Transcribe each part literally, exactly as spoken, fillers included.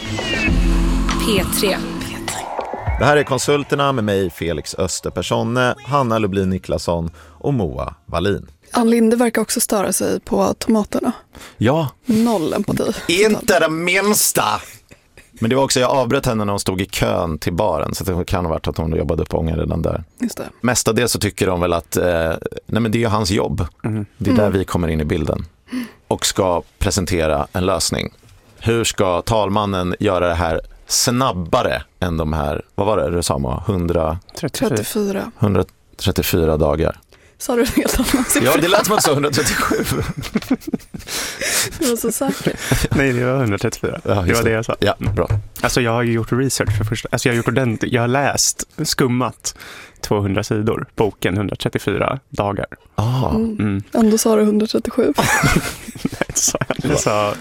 P tre. Det här är Konsulterna med mig, Felix Österpersonne, Hanna Lublin Niklasson och Moa Wallin. Ann Linde verkar också störa sig på tomaterna. Ja. Noll empati. Inte det minsta! Men det var också, jag avbröt henne när hon stod i kön till baren, så det kan ha varit att hon jobbade på ången redan där. Just det. Mestadels så tycker de väl att eh, nej men det är hans jobb. Mm. Det är där mm. vi kommer in i bilden och ska presentera en lösning. Hur ska talmannen göra det här snabbare än de här, vad var det du sa, Moa? hundratrettiofyra hundratrettiofyra dagar. Sa du en helt annan siffra? Ja, det lät som att så hundratrettiosju. Det var så säkert. Nej, det var hundratrettiofyra. Ja, det var det jag sa. Ja, bra. Alltså jag har ju gjort research för första. Alltså jag har gjort ordentligt. Jag har läst, skummat tvåhundra sidor. Boken hundratrettiofyra dagar. Ah. Mm. Mm. Ändå sa du hundratrettiosju. Nej, det sa jag. Jag sa...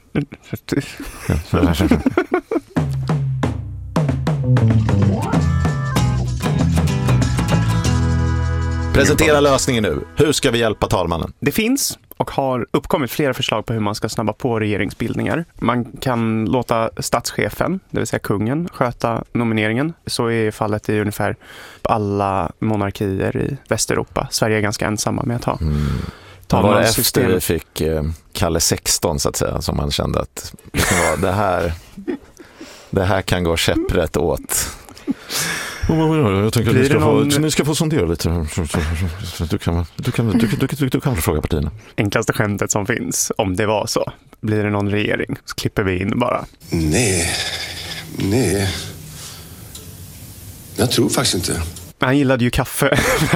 Presentera lösningen nu. Hur ska vi hjälpa talmannen? Det finns och har uppkommit flera förslag på hur man ska snabba på regeringsbildningar. Man kan låta statschefen, det vill säga kungen, sköta nomineringen. Så är fallet i ungefär alla monarkier i Västeuropa. Sverige är ganska ensamma med att ha mm. Var det efter vi fick eh, Kalle sexton så att säga, som man kände att det här, det här kan gå käpprätt åt. Jag tänker att ni ska, någon... få, ni ska få sondera lite. Du kan, du, kan, du, du, du, du kan fråga partierna. Enklaste skämtet som finns, om det var så. Blir det någon regering så klipper vi in bara. Nej, nej. Jag tror faktiskt inte. Han gillade ju kaffe.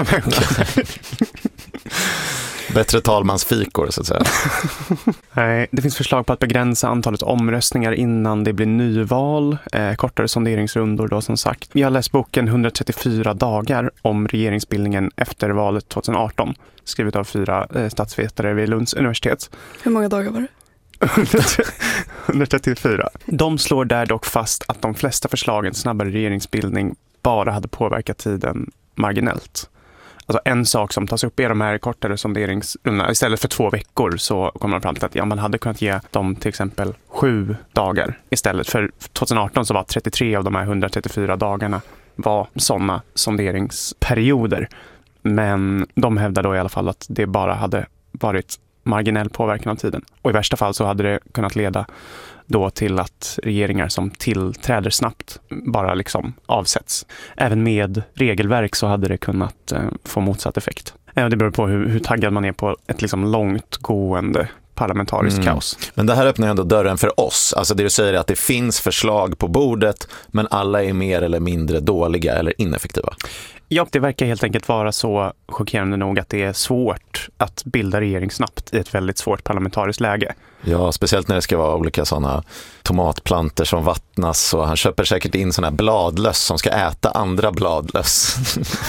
Bättre talmansfikor så att säga. Nej, det finns förslag på att begränsa antalet omröstningar innan det blir nyval. Eh, kortare sonderingsrundor då som sagt. Jag har läst boken hundratrettiofyra dagar om regeringsbildningen efter valet tjugoarton. Skrivet av fyra eh, statsvetare vid Lunds universitet. Hur många dagar var det? hundratrettiofyra. De slår där dock fast att de flesta förslagen snabbare regeringsbildning bara hade påverkat tiden marginellt. Alltså en sak som tas upp i de här kortare sonderingsrundorna, istället för två veckor så kommer man fram till att ja, man hade kunnat ge dem till exempel sju dagar istället. För tjugoarton så var trettiotre av de här hundratrettiofyra dagarna var sådana sonderingsperioder. Men de hävdar då i alla fall att det bara hade varit marginell påverkan av tiden. Och i värsta fall så hade det kunnat leda då till att regeringar som tillträder snabbt bara liksom avsätts. Även med regelverk så hade det kunnat eh, få motsatt effekt. Eh, det beror på hur, hur taggad man är på ett liksom långtgående parlamentariskt mm. kaos. Men det här öppnar ändå dörren för oss. Alltså det du säger är att det finns förslag på bordet men alla är mer eller mindre dåliga eller ineffektiva. Ja, det verkar helt enkelt vara så chockerande nog att det är svårt att bilda regering snabbt i ett väldigt svårt parlamentariskt läge. Ja, speciellt när det ska vara olika sådana tomatplanter som vattnas och han köper säkert in sådana här bladlöss som ska äta andra bladlöss.